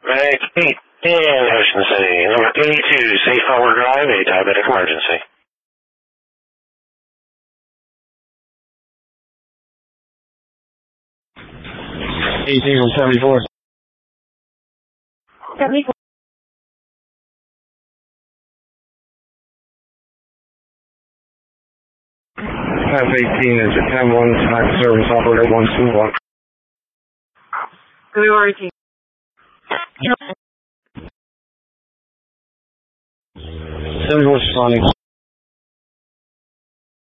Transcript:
Right. And Ocean City. Number 82, Safe Harbor Drive, a diabetic emergency. 18 from 74. 74. F-18 is a 10-1, sniper service operator 121. We were 18. 71 responding.